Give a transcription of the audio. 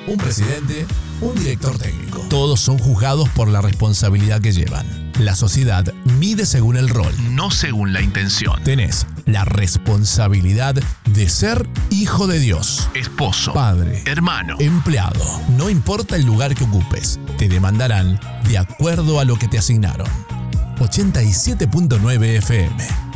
un presidente, un director técnico. Todos son juzgados por la responsabilidad que llevan. La sociedad mide según el rol, no según la intención. Tenés la responsabilidad de ser hijo de Dios, esposo, padre, hermano, empleado. No importa el lugar que ocupes, te demandarán de acuerdo a lo que te asignaron. 87.9 FM.